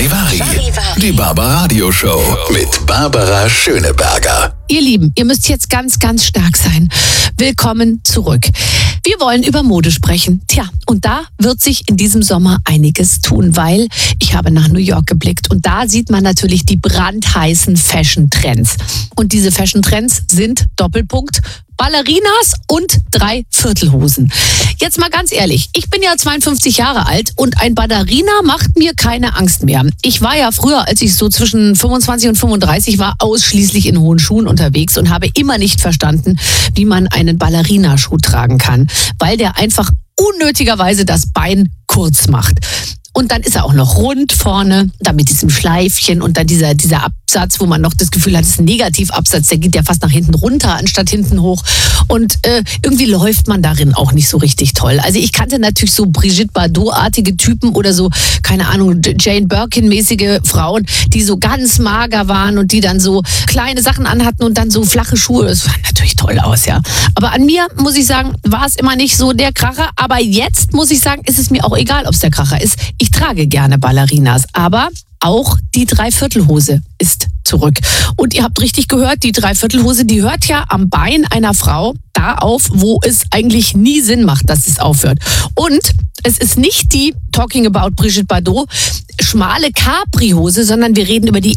Charivari. Die Barbaradio Show mit Barbara Schöneberger. Ihr Lieben, ihr müsst jetzt ganz, ganz stark sein. Willkommen zurück. Wir wollen über Mode sprechen. Tja, und da wird sich in diesem Sommer einiges tun, weil ich habe nach New York geblickt und da sieht man natürlich die brandheißen Fashion-Trends. Und diese Fashion-Trends sind Doppelpunkt Ballerinas und Dreiviertelhosen. Jetzt mal ganz ehrlich, ich bin ja 52 Jahre alt und ein Ballerina macht mir keine Angst mehr. Ich war ja früher, als ich so zwischen 25 und 35 war, ausschließlich in hohen Schuhen unterwegs und habe immer nicht verstanden, wie man einen Ballerinaschuh tragen kann, weil der einfach unnötigerweise das Bein kurz macht. Und dann ist er auch noch rund vorne, da mit diesem Schleifchen und dann dieser Absatz, wo man noch das Gefühl hat, es ist ein Negativabsatz, der geht ja fast nach hinten runter, anstatt hinten hoch. Und irgendwie läuft man darin auch nicht so richtig toll. Also ich kannte natürlich so Brigitte Bardot-artige Typen oder so, keine Ahnung, Jane Birkin-mäßige Frauen, die so ganz mager waren und die dann so kleine Sachen anhatten und dann so flache Schuhe. Das sah natürlich toll aus, ja. Aber an mir, muss ich sagen, war es immer nicht so der Kracher. Aber jetzt, muss ich sagen, ist es mir auch egal, ob es der Kracher ist. Ich trage gerne Ballerinas, aber auch die Dreiviertelhose ist zurück. Und ihr habt richtig gehört, die Dreiviertelhose, die hört ja am Bein einer Frau da auf, wo es eigentlich nie Sinn macht, dass es aufhört. Und es ist nicht die, talking about Brigitte Bardot, schmale Capri-Hose, sondern wir reden über die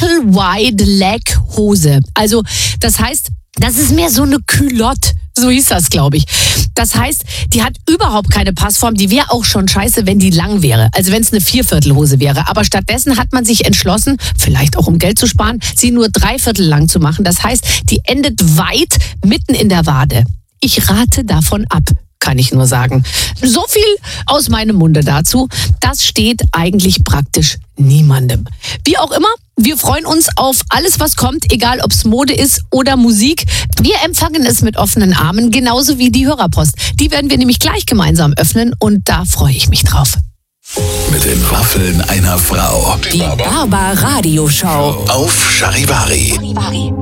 Ankle-Wide-Leg-Hose. Also das heißt, das ist mehr so eine Culotte. So hieß das, glaube ich. Das heißt, die hat überhaupt keine Passform. Die wäre auch schon scheiße, wenn die lang wäre. Also wenn es eine Vierviertelhose wäre. Aber stattdessen hat man sich entschlossen, vielleicht auch um Geld zu sparen, sie nur dreiviertel lang zu machen. Das heißt, die endet weit mitten in der Wade. Ich rate davon ab, kann ich nur sagen. So viel aus meinem Munde dazu. Das steht eigentlich praktisch niemandem. Wie auch immer, wir freuen uns auf alles, was kommt, egal ob es Mode ist oder Musik. Wir empfangen es mit offenen Armen, genauso wie die Hörerpost. Die werden wir nämlich gleich gemeinsam öffnen und da freue ich mich drauf. Mit den Waffeln einer Frau. Die Barbaradio Show Auf Charivari.